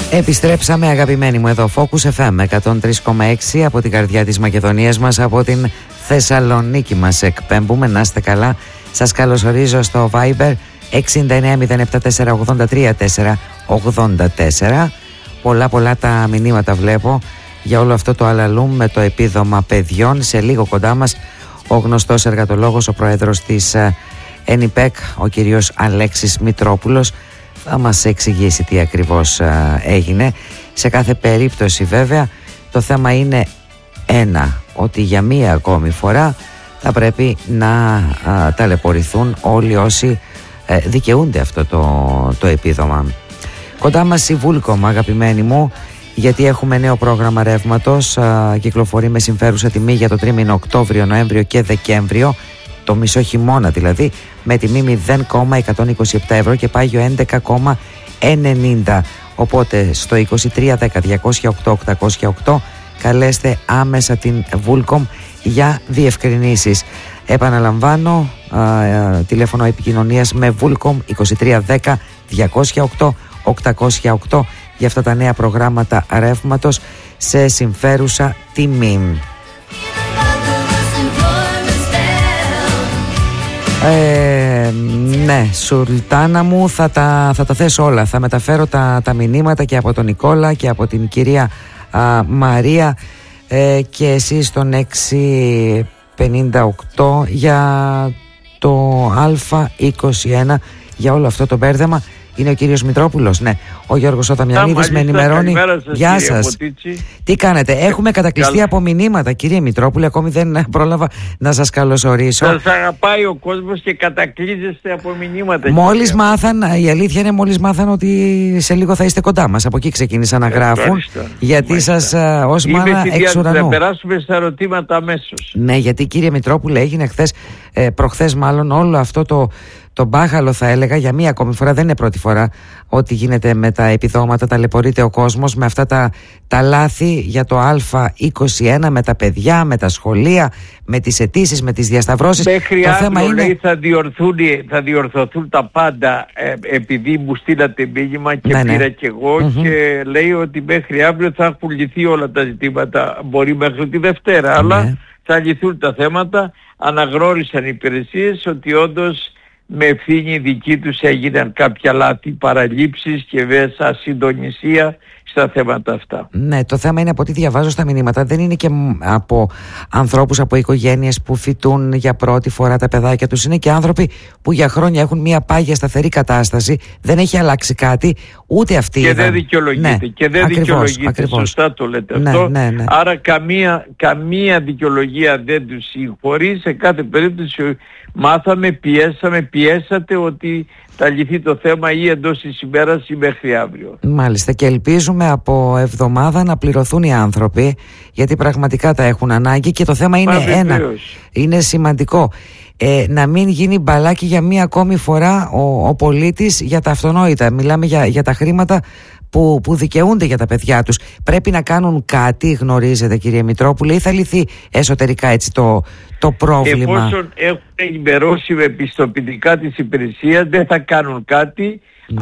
Επιστρέψαμε, αγαπημένοι μου, εδώ Focus FM 103,6 από την καρδιά της Μακεδονίας μας, από την Θεσσαλονίκη μας εκπέμπουμε. Να είστε καλά. Σας καλωσορίζω στο Viber 6907483484. Πολλά τα μηνύματα βλέπω για όλο αυτό το αλαλούμ με το επίδομα παιδιών. Σε λίγο κοντά μας ο γνωστός εργατολόγος, ο πρόεδρος της ΕΝΙΠΕΚ, ο κύριος Αλέξης Μητρόπουλος, θα μας εξηγήσει τι ακριβώς έγινε. Σε κάθε περίπτωση βέβαια το θέμα είναι ένα, ότι για μία ακόμη φορά θα πρέπει να ταλαιπωρηθούν όλοι όσοι δικαιούνται αυτό το επίδομα. Κοντά μας η Vulcom, αγαπημένοι μου, γιατί έχουμε νέο πρόγραμμα ρεύματος, κυκλοφορεί με συμφέρουσα τιμή για το τρίμηνο Οκτώβριο, Νοέμβριο και Δεκέμβριο, το μισό χειμώνα δηλαδή, με τιμή 0,127 ευρώ και πάγιο 11,90. Οπότε στο 2310-208-808 καλέστε άμεσα την Vulcom για διευκρινήσεις. Επαναλαμβάνω, τηλέφωνο επικοινωνίας με Vulcom 2310-208-808 για αυτά τα νέα προγράμματα ρεύματος σε συμφέρουσα τιμή. Ναι, Σουλτάνα μου, θα τα θέσω όλα. Θα μεταφέρω τα μηνύματα και από τον Νικόλα και από την κυρία Μαρία, και εσείς τον 658 για το Α21, για όλο αυτό το μπέρδεμα. Είναι ο κύριος Μητρόπουλος, ναι. Ο Γιώργος Οθαμιανίδης με ενημερώνει. Γεια σας. Τι κάνετε? Έχουμε κατακλειστεί από μηνύματα, κύριε Μητρόπουλε. Ακόμη δεν πρόλαβα να σας καλωσορίσω. Σας αγαπάει ο κόσμος και κατακλείζεστε από μηνύματα. Μόλις μάθαν, η αλήθεια είναι, μόλις μάθαν ότι σε λίγο θα είστε κοντά μας. Από εκεί ξεκίνησαν να γράφουν. Γιατί σας ως μάνα εξ ουρανού. Θα περάσουμε στα ερωτήματα αμέσως. Ναι, γιατί κύριε Μητρόπουλε, έγινε προχθές μάλλον όλο αυτό το μπάχαλο, θα έλεγα, για μία ακόμη φορά. Δεν είναι πρώτη φορά ότι γίνεται με τα επιδόματα, ταλαιπωρείται ο κόσμος με αυτά τα λάθη για το Α21, με τα παιδιά, με τα σχολεία, με τις αιτήσεις, με τις διασταυρώσεις. Μέχρι αύριο λέει θα διορθωθούν τα πάντα, επειδή μου στείλατε μήνυμα και πήρα κι εγώ, και λέει ότι μέχρι αύριο θα έχουν λυθεί όλα τα ζητήματα, μπορεί μέχρι τη Δευτέρα, αλλά θα λυθούν τα θέματα. Αναγνώρισαν οι υπηρεσίες ότι όντως με ευθύνη δική τους έγιναν κάποια λάθη, παραλήψεις και βέβαια ασυντονισία στα θέματα αυτά. Ναι, το θέμα είναι, από ό,τι διαβάζω στα μηνύματα, δεν είναι και από ανθρώπους, από οικογένειες που φοιτούν για πρώτη φορά τα παιδάκια τους. Είναι και άνθρωποι που για χρόνια έχουν μια πάγια σταθερή κατάσταση, δεν έχει αλλάξει κάτι, ούτε αυτοί. Και δεν δικαιολογείται. Ναι, και δεν δικαιολογείται. Σωστά το λέτε αυτό. Ναι. Άρα καμία δικαιολογία δεν τους συγχωρεί. Σε κάθε περίπτωση μάθαμε, πιέσατε ότι θα λυθεί το θέμα ή εντός της ημέρας ή μέχρι αύριο. Μάλιστα, και ελπίζουμε από εβδομάδα να πληρωθούν οι άνθρωποι, γιατί πραγματικά τα έχουν ανάγκη, και το θέμα είναι είναι σημαντικό. Να μην γίνει μπαλάκι για μία ακόμη φορά ο πολίτης για τα αυτονόητα. Μιλάμε για τα χρήματα που δικαιούνται για τα παιδιά τους. Πρέπει να κάνουν κάτι, γνωρίζετε κύριε Μητρόπουλε, ή θα λυθεί εσωτερικά έτσι το πρόβλημα? Εφόσον έχουν ενημερώσει με πιστοποιητικά της υπηρεσίας, δεν θα κάνουν κάτι.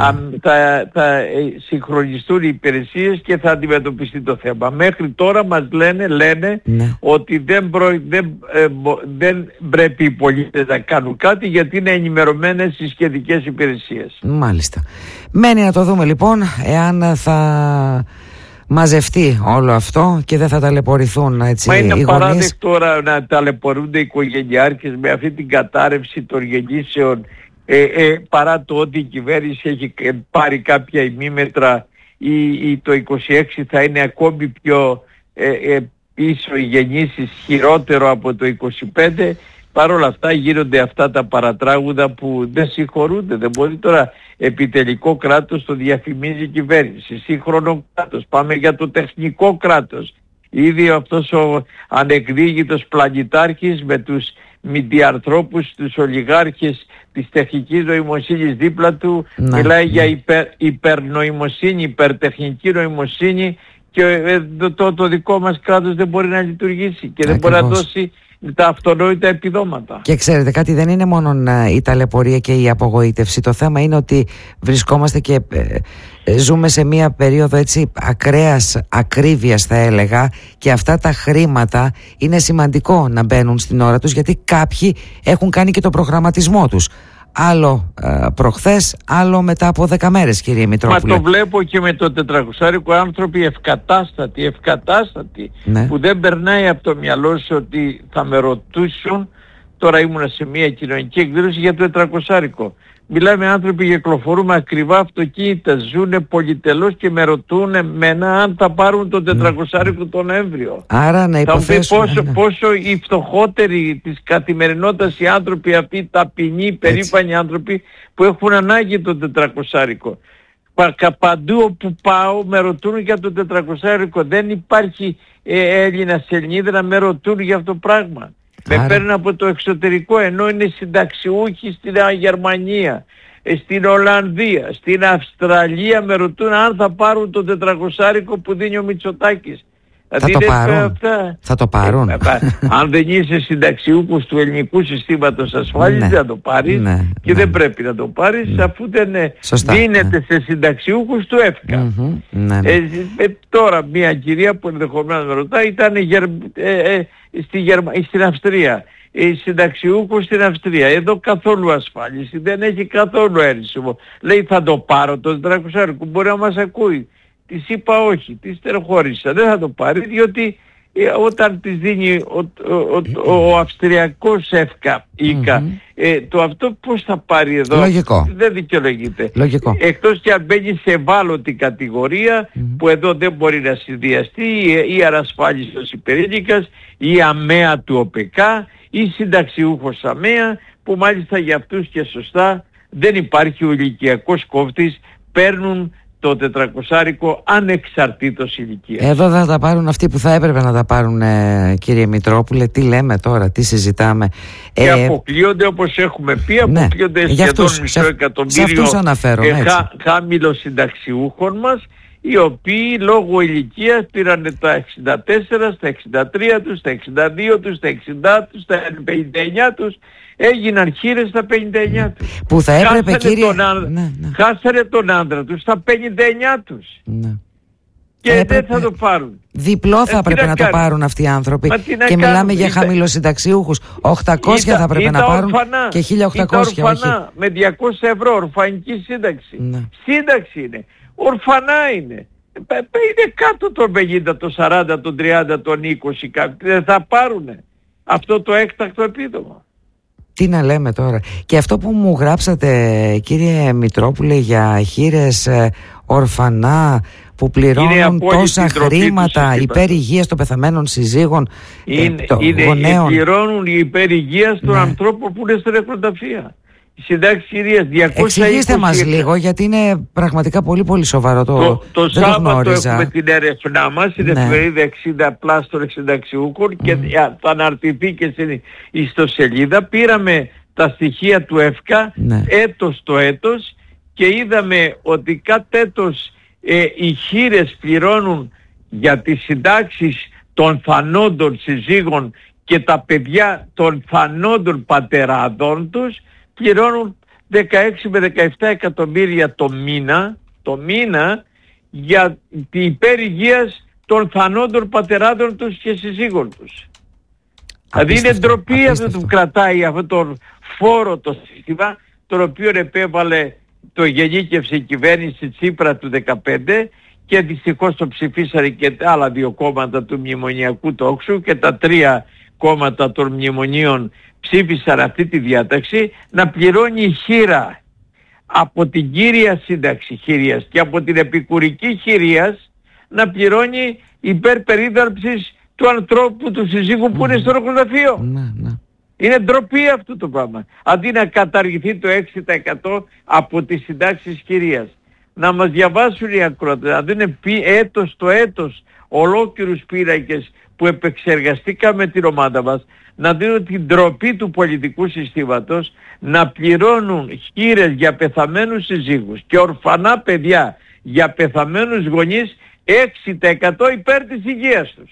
Θα συγχρονιστούν οι υπηρεσίες και θα αντιμετωπιστεί το θέμα. Μέχρι τώρα μας λένε ότι δεν πρέπει οι πολίτες να κάνουν κάτι, γιατί είναι ενημερωμένες οι σχετικές υπηρεσίες. Μάλιστα. Μένει να το δούμε λοιπόν, εάν θα μαζευτεί όλο αυτό και δεν θα ταλαιπωρηθούν έτσι οι γονείς. Μα είναι παράδεκτο τώρα να ταλαιπωρούνται οι οικογενειάρχες με αυτή την κατάρρευση των γεννήσεων, παρά το ότι η κυβέρνηση έχει πάρει κάποια ημίμετρα, ή το 26 θα είναι ακόμη πιο πίσω οι γεννήσεις, χειρότερο από το 25. Παρ' όλα αυτά γίνονται αυτά τα παρατράγουδα που δεν συγχωρούνται. Δεν μπορεί τώρα επιτελικό κράτος, το διαφημίζει η κυβέρνηση, σύγχρονο κράτος, πάμε για το τεχνικό κράτος. Ήδη αυτός ο ανεκδίγητος πλανητάρχης με τους μηντιαρθρώπους, τους ολιγάρχες της τεχνικής νοημοσύνης δίπλα του, μιλάει για υπερνοημοσύνη, υπερτεχνική νοημοσύνη, και το δικό μας κράτος δεν μπορεί να λειτουργήσει και δεν μπορεί να δώσει τα αυτονόητα επιδόματα. Και ξέρετε κάτι, δεν είναι μόνο η ταλαιπωρία και η απογοήτευση. Το θέμα είναι ότι βρισκόμαστε και ζούμε σε μια περίοδο έτσι ακραίας ακρίβειας, θα έλεγα, και αυτά τα χρήματα είναι σημαντικό να μπαίνουν στην ώρα τους, γιατί κάποιοι έχουν κάνει και τον προγραμματισμό τους. Άλλο προχθές, άλλο μετά από 10 μέρες, κύριε Μητρόπουλε. Μα το βλέπω και με το 400 άνθρωποι ευκατάστατοι, ναι, που δεν περνάει από το μυαλό σου ότι θα με ρωτούσουν. Τώρα ήμουνα σε μια κοινωνική εκδήλωση για το 400. Μιλάμε άνθρωποι, κυκλοφορούμε ακριβά αυτοκίνητα, ζουνε πολυτελώς και με ρωτούν εμένα αν θα πάρουν το 400 τον Νοέμβριο. Άρα να υποθέσουμε. Θα πόσο οι φτωχότεροι της καθημερινότητας οι άνθρωποι αυτοί, οι ταπεινοί, περήφανοι άνθρωποι που έχουν ανάγκη το 400. Παντού όπου πάω με ρωτούν για το 400. Δεν υπάρχει Έλληνας, Ελληνίδα να με ρωτούν για αυτό το πράγμα. Με παίρνουν από το εξωτερικό, ενώ είναι συνταξιούχοι στην Γερμανία, στην Ολλανδία, στην Αυστραλία, με ρωτούν αν θα πάρουν το 400 που δίνει ο Μητσοτάκης. Θα το πάρουν. Θα το πάρουν. Αν δεν είσαι συνταξιούχος του ελληνικού συστήματος ασφάλισης, δεν θα το πάρεις, και δεν πρέπει να το πάρεις, αφού δεν δίνεται σε συνταξιούχους του ΕΦΚΑ. Τώρα μια κυρία που ενδεχομένως με ρωτάει ήταν στην Αυστρία. Συνταξιούχος στην Αυστρία. Εδώ καθόλου ασφάλιση, δεν έχει καθόλου ένσημο. Λέει θα το πάρω το 400, μπορεί να μας ακούει. Της είπα όχι, της στεροχώρησα, δεν θα το πάρει, διότι όταν της δίνει ο Αυστριακός ΕΦΚΑ, το αυτό πώς θα πάρει εδώ. Λογικό. Δεν δικαιολογείται. Λογικό. Εκτός και αν μπαίνει σε ευάλωτη κατηγορία, που εδώ δεν μπορεί να συνδυαστεί, ή ανασφάλιστος υπερήλικας, ή αμαία του ΟΠΕΚΑ, ή συνταξιούχος αμαία, που μάλιστα για αυτούς και σωστά δεν υπάρχει ο ηλικιακός κόφτης, παίρνουν το 400 ανεξαρτήτως ηλικίας. Εδώ θα τα πάρουν αυτοί που θα έπρεπε να τα πάρουν, κύριε Μητρόπουλε. Τι λέμε τώρα, τι συζητάμε. Και αποκλείονται, όπως έχουμε πει, αποκλείονται σχεδόν μισό εκατομμύριο χαμηλοσυνταξιούχων μας, οι οποίοι λόγω ηλικίας πήραν τα 64, στα 63 τους, στα 62 τους, στα 60 τους, στα 59 τους, έγιναν χείρες στα 59 τους. Που θα έπρεπε, κύριε... Χάσανε τον άντρα τους στα 59 τους. Και δεν θα το πάρουν. Διπλό θα έπρεπε να το πάρουν αυτοί οι άνθρωποι. Και μιλάμε για χαμηλοσυνταξιούχους. 800 θα έπρεπε να πάρουν και 1.800. Ορφανά, με 200 ευρώ ορφανική σύνταξη. Σύνταξη είναι. Ορφανά είναι. Είναι κάτω των 50, των 40, των 30, των 20 κάποιοι. Δεν θα πάρουνε αυτό το έκτακτο επίδομα. Τι να λέμε τώρα. Και αυτό που μου γράψατε, κύριε Μητρόπουλε, για χείρες ορφανά που πληρώνουν τόσα χρήματα υπέρ υγείας των πεθαμένων συζύγων, γονέων. Πληρώνουν υπέρ υγείας των ανθρώπων που είναι στα νεκροταφεία. Συντάξεις κυρίας 220. Εξηγήστε μας λίγο, γιατί είναι πραγματικά πολύ πολύ σοβαρό το Σάββατο έχουμε την έρευνά μας στην εφημερίδα 60+ των συνταξιούχων και θα αναρτηθεί και στην ιστοσελίδα. Πήραμε τα στοιχεία του ΕΦΚΑ έτος το έτος και είδαμε ότι κάθε έτος οι χείρες πληρώνουν για τις συντάξεις των θανόντων συζύγων και τα παιδιά των θανόντων πατεράδων τους πληρώνουν 16 με 17 εκατομμύρια το μήνα για την υπερ-υγείας των θανόντων πατεράδων τους και συζύγων τους. Δηλαδή είναι ντροπή αυτό που κρατάει αυτό τον φόρο το σύστημα, τον οποίο επέβαλε το γενίκευσε η κυβέρνηση Τσίπρα του 2015 και δυστυχώς το ψηφίσανε και τα άλλα δύο κόμματα του μνημονιακού τόξου και τα τρία κόμματα των μνημονίων ψήφισαν αυτή τη διάταξη, να πληρώνει η χείρα από την κύρια σύνταξη χειρίας και από την επικουρική χειρίας να πληρώνει υπέρ περίδαλψης του ανθρώπου, του συζύγου που είναι στο νεκροταφείο. Είναι ντροπή αυτό το πράγμα. Αντί να καταργηθεί το 6% από τις συντάξεις χειρίας. Να μας διαβάσουν οι ακροατές, να δίνουν έτος το έτος ολόκληρους πίνακες που επεξεργαστήκαμε την ομάδα μας, να δίνουν την ντροπή του πολιτικού συστήματος, να πληρώνουν χείρες για πεθαμένους συζύγους και ορφανά παιδιά για πεθαμένους γονείς 6% υπέρ της υγείας τους.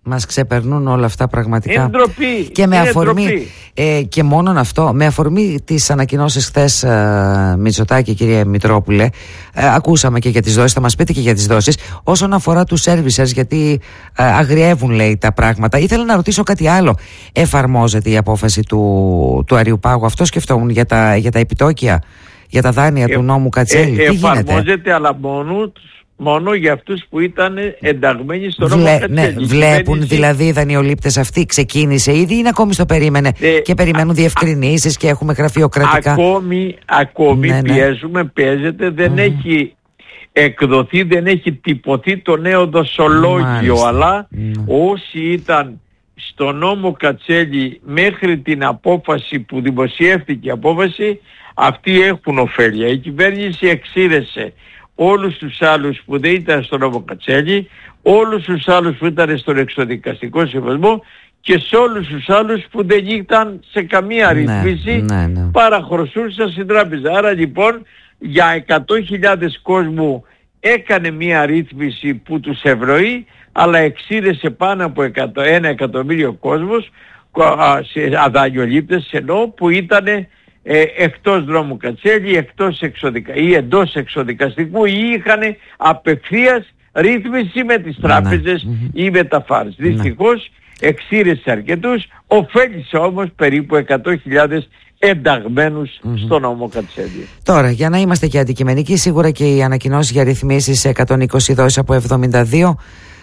Μας ξεπερνούν όλα αυτά πραγματικά. Είναι ντροπή. Και με αφορμή, και μόνον αυτό, με αφορμή τις ανακοινώσεις χθες, Μητσοτάκη, κύριε Μητρόπουλε, ακούσαμε και για τις δόσεις, θα μας πείτε και για τις δόσεις. Όσον αφορά τους servicers, γιατί αγριεύουν, λέει, τα πράγματα, ήθελα να ρωτήσω κάτι άλλο. Εφαρμόζεται η απόφαση του Αριουπάγου? Αυτό σκεφτόμουν για τα επιτόκια, για τα δάνεια του νόμου Κατσέλη. Τι γίνεται? Εφαρμόζεται, αλλά μόνο για αυτούς που ήταν ενταγμένοι στο νόμο Κατσέλη. Ναι, βλέπουν δηλαδή οι δανειολήπτες αυτοί? Ξεκίνησε ήδη, είναι ακόμη στο περίμενε και περιμένουν διευκρινήσεις και έχουμε γραφειοκρατικά? Ακόμη πιέζουμε, παίζεται, δεν έχει εκδοθεί, δεν έχει τυπωθεί το νέο δοσολόγιο. Αλλά όσοι ήταν στο νόμο Κατσέλη μέχρι την απόφαση που δημοσιεύτηκε η απόφαση, αυτοί έχουν ωφέλεια. Η κυβέρνηση εξήρεσε όλους τους άλλους που δεν ήταν στο νόμο Κατσέλη, όλους τους άλλους που ήταν στον εξοδικαστικό συμβασμό και σε όλους τους άλλους που δεν ήταν σε καμία ρύθμιση, παραχρωστούσαν στην τράπεζα. Άρα λοιπόν για 100.000 κόσμου έκανε μια ρύθμιση που τους ευνοεί, αλλά εξήρεσε πάνω από 1 εκατομμύριο κόσμος, σε αδανειολήπτες εννοώ, που ήταν εκτός δρόμου Κατσέλη, ή εντός εξοδικαστικού, ή είχαν απευθείας ρύθμιση με τις τράπεζες ή με τα φάρς. Δυστυχώς εξήρεσε αρκετούς, ωφέλισε όμως περίπου 100.000 ενταγμένους στο νόμο Κατσέλη. Τώρα, για να είμαστε και αντικειμενικοί, σίγουρα και οι ανακοινώσεις για ρυθμίσεις σε 120 δόσεις από 72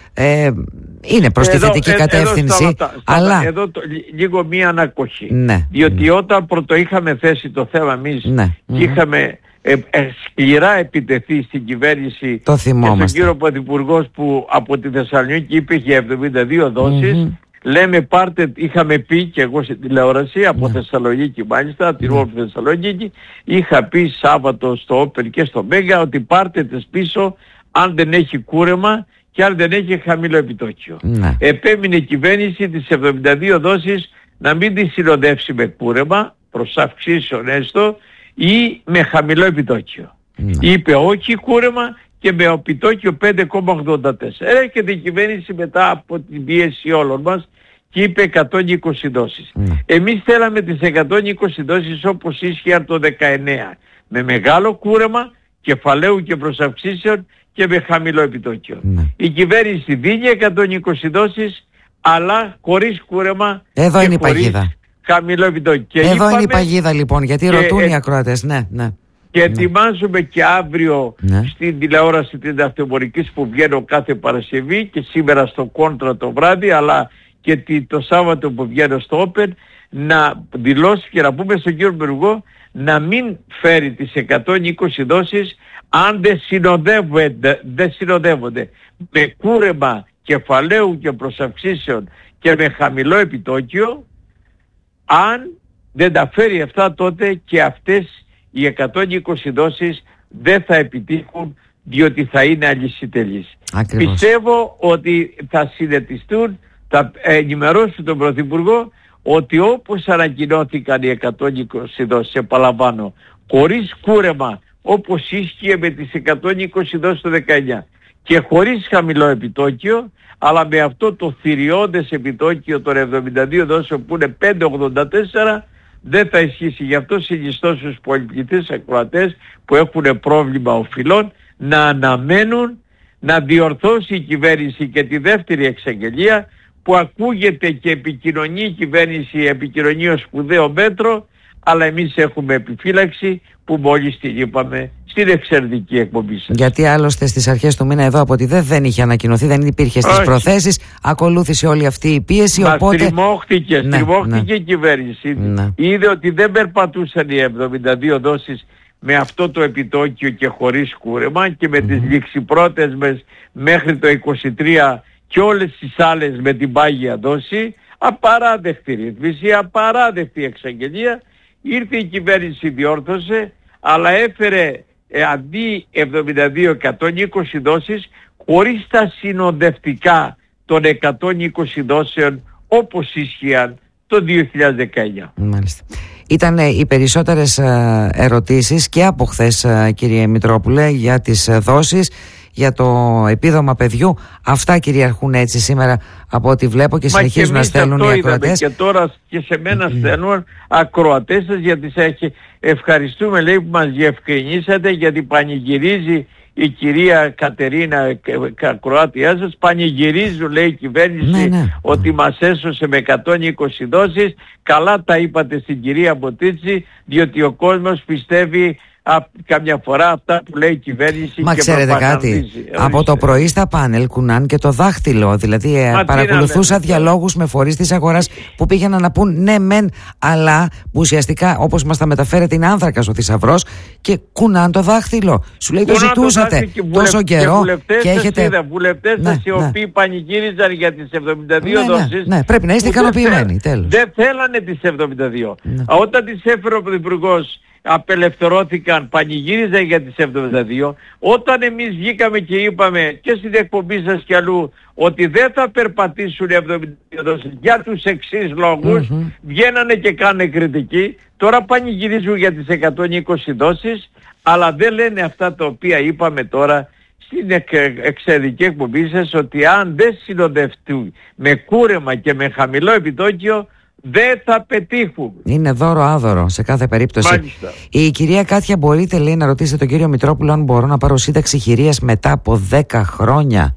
είναι προς τη θετική κατεύθυνση. Αλλά εδώ λίγο μία ανακοχή. Διότι όταν πρώτο είχαμε θέσει το θέμα εμείς και είχαμε σκληρά επιτεθεί στην κυβέρνηση και στον κύριο Πρωθυπουργός που από τη Θεσσαλονίκη είπε για 72 δόσεις, λέμε πάρτε, είχαμε πει και εγώ στην τηλεόραση από Θεσσαλονίκη, μάλιστα την Βόρεια Θεσσαλονίκη, είχα πει Σάββατο στο Όπεν και στο Μέγα ότι πάρτε τις πίσω αν δεν έχει κούρεμα και αν δεν έχει χαμηλό επιτόκιο. Επέμεινε η κυβέρνηση τις 72 δόσεις να μην τις συνοδεύσει με κούρεμα, προς αυξήσεων έστω, ή με χαμηλό επιτόκιο. Είπε όχι κούρεμα και με επιτόκιο 5,84. Έρχεται η κυβέρνηση μετά από την πίεση όλων μας και είπε 120 δόσεις. Εμείς θέλαμε τις 120 δόσεις όπως ίσχυαν το 19, με μεγάλο κούρεμα, κεφαλαίου και προσαυξήσεων και με χαμηλό επιτόκιο. Η κυβέρνηση δίνει 120 δόσεις, αλλά χωρίς κούρεμα. Εδώ και είναι η παγίδα. Χαμηλό επιτόκιο. Εδώ είναι η παγίδα λοιπόν, γιατί ρωτούν οι ακροατές. Και ετοιμάζουμε και αύριο στην τηλεόραση της Δαυτεμορικής που βγαίνω κάθε Παρασκευή και σήμερα στο Κόντρα το βράδυ, αλλά και το Σάββατο που βγαίνω στο Όπεν, να δηλώσει και να πούμε στον κύριο Υπουργό να μην φέρει τις 120 δόσεις αν δεν συνοδεύονται με κούρεμα κεφαλαίου και προσαυξήσεων και με χαμηλό επιτόκιο. Αν δεν τα φέρει αυτά, τότε και αυτές οι 120 δόσεις δεν θα επιτύχουν, διότι θα είναι αλυσιτελείς. Πιστεύω ότι θα συνετιστούν, θα ενημερώσουν τον Πρωθυπουργό ότι όπως ανακοινώθηκαν οι 120 δόσεις, επαναλαμβάνω, χωρίς κούρεμα όπως ίσχυε με τις 120 δόσεις το 19 και χωρίς χαμηλό επιτόκιο, αλλά με αυτό το θηριώδες επιτόκιο των 72 δόσεων που είναι 5,84, δεν θα ισχύσει. Γι' αυτό συνιστώ στους πολυπληθείς ακροατές που έχουν πρόβλημα οφειλών να αναμένουν να διορθώσει η κυβέρνηση και τη δεύτερη εξαγγελία που ακούγεται και επικοινωνεί η κυβέρνηση, επικοινωνεί ως σπουδαίο μέτρο, αλλά εμείς έχουμε επιφύλαξη που μόλις την είπαμε στην εξαιρετική εκπομπή σας. Γιατί άλλωστε στις αρχές του μήνα εδώ από ότι δεν είχε ανακοινωθεί, δεν υπήρχε στις προθέσεις, ακολούθησε όλη αυτή η πίεση. Μα οπότε στριμώχτηκε η κυβέρνηση. Είδε ότι δεν περπατούσαν οι 72 δόσεις με αυτό το επιτόκιο και χωρίς κούρεμα και με τις ληξιπρότεσμες μέχρι το 23 και όλες τις άλλες με την πάγια δόση. Απαράδεκτη ρύθμιση, απαράδεκτη εξαγγελία. Ήρθε η κυβέρνηση, διόρθωσε, αλλά έφερε αντί 72 120 δόσεις χωρίς τα συνοδευτικά των 120 δόσεων όπως ίσχυαν το 2019. Μάλιστα. Ήταν οι περισσότερες ερωτήσεις και από χθες, κύριε Μητρόπουλε, για τις δόσεις. για το επίδομα παιδιού. Αυτά κυριαρχούν έτσι σήμερα από ό,τι βλέπω και συνεχίζουν να στέλνουν οι ακροατές. Και τώρα και σε μένα στέλνουν ακροατές σας, γιατί ευχαριστούμε, λέει, που μας διευκρινίσατε, γιατί πανηγυρίζει η κυρία Κατερίνα, ακροάτειά σας, πανηγυρίζουν, λέει, η κυβέρνηση ότι μας έσωσε με 120 δόσεις. Καλά τα είπατε στην κυρία Μποτίτση, διότι ο κόσμος πιστεύει καμιά φορά αυτά που λέει η κυβέρνηση. Μα και ξέρετε κάτι, από το πρωί στα πάνελ κουνάν και το δάχτυλο. Δηλαδή παρακολουθούσα διαλόγους με φορείς της αγοράς που πήγαιναν να πούν ναι μεν, αλλά που ουσιαστικά, όπως μας τα μεταφέρεται, είναι άνθρακας ο θησαυρός, και κουνάν το δάχτυλο. Σου λέει το ζητούσατε τόσο καιρό και έχετε βουλευτές οι οποίοι πανηγύριζαν για τις 72 δόσεις. Ναι, πρέπει να είστε ικανοποιημένοι. Δεν θέλανε τις 72. Όταν τις έφερε ο Πρωθυπουργός, απελευθερώθηκαν, πανηγύριζαν για τις 72. Όταν εμείς βγήκαμε και είπαμε και στην εκπομπή σας και αλλού ότι δεν θα περπατήσουν 72 δόσεις για τους εξής λόγους, βγαίνανε και κάνανε κριτική. Τώρα πανηγυρίζουν για τις 120 δόσεις, αλλά δεν λένε αυτά τα οποία είπαμε τώρα στην εξαιρετική εκπομπή σας, ότι αν δεν συνοδευτούν με κούρεμα και με χαμηλό επιτόκιο, δεν θα πετύχουν. Είναι δώρο άδωρο σε κάθε περίπτωση. Μάλιστα. Η κυρία Κάτια, μπορείτε, λέει, να ρωτήσετε τον κύριο Μητρόπουλο αν μπορώ να πάρω σύνταξη χειρίας μετά από 10 χρόνια.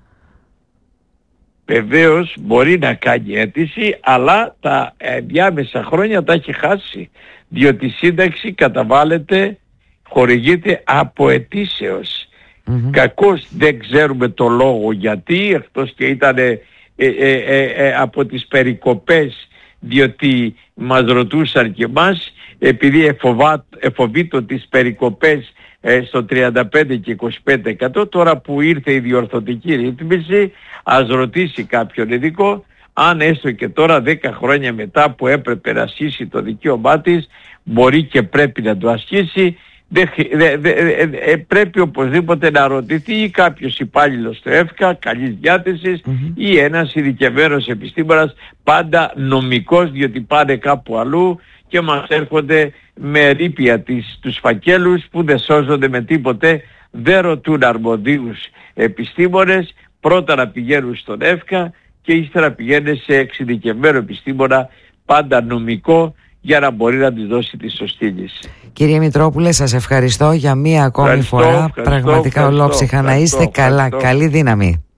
Βεβαίως μπορεί να κάνει αίτηση, αλλά τα διάμεσα χρόνια τα έχει χάσει, διότι η σύνταξη καταβάλλεται, χορηγείται από αιτήσεως. Κακώς δεν ξέρουμε το λόγο γιατί, εκτός και ήταν από τις περικοπές, διότι μας ρωτούσαν και εμάς, επειδή εφοβήτω τις περικοπές στο 35 και 25%, τώρα που ήρθε η διορθωτική ρύθμιση, ας ρωτήσει κάποιον ειδικό αν έστω και τώρα 10 χρόνια μετά που έπρεπε να ασκήσει το δικαίωμά της, μπορεί και πρέπει να το ασκήσει. Πρέπει οπωσδήποτε να ρωτηθεί ή κάποιος υπάλληλος του ΕΦΚΑ καλής διάθεσης ή ένας ειδικευμένος επιστήμονας, πάντα νομικός, διότι πάνε κάπου αλλού και μας έρχονται με ρήπια τους φακέλους που δεν σώζονται με τίποτε, δεν ρωτούν αρμοδίους επιστήμονες, πρώτα να πηγαίνουν στον ΕΦΚΑ και ύστερα πηγαίνουν σε εξειδικευμένο επιστήμονα, πάντα νομικό, για να μπορεί να της δώσει τη σωστή λύση. Κύριε Μητρόπουλε, σας ευχαριστώ για μία ακόμη φορά. Πραγματικά ολόψυχα να είστε καλά. Καλή δύναμη.